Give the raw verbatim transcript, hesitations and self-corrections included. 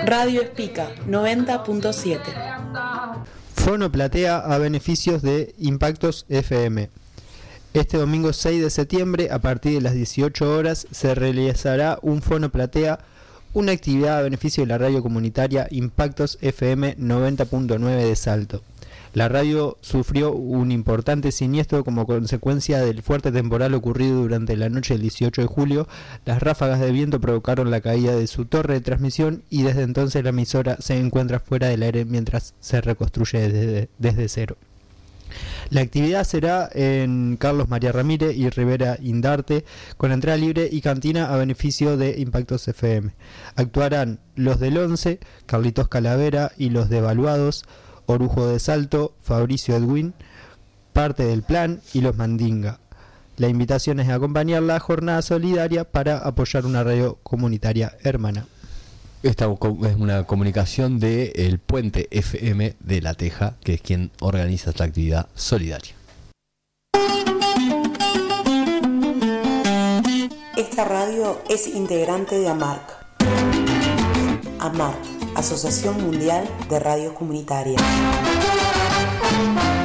Radio Espica noventa punto siete. Fono Platea a beneficios de Impactos F M. Este domingo seis de septiembre, a partir de las dieciocho horas, se realizará un Fono Platea, una actividad a beneficio de la radio comunitaria Impactos F M noventa punto nueve de Salto. La radio sufrió un importante siniestro como consecuencia del fuerte temporal ocurrido durante la noche del dieciocho de julio. Las ráfagas de viento provocaron la caída de su torre de transmisión y desde entonces la emisora se encuentra fuera del aire mientras se reconstruye desde, desde cero. La actividad será en Carlos María Ramírez y Rivera Indarte, con entrada libre y cantina a beneficio de Impactos F M. Actuarán los del once, Carlitos Calavera, y los de Evaluados, Orujo de Salto, Fabricio Edwin, Parte del Plan y los Mandinga. La invitación es a acompañar la jornada solidaria para apoyar una radio comunitaria hermana. Esta es una comunicación de El Puente F M de La Teja, que es quien organiza esta actividad solidaria. Esta radio es integrante de AMARC. AMARC, Asociación Mundial de Radios Comunitarias.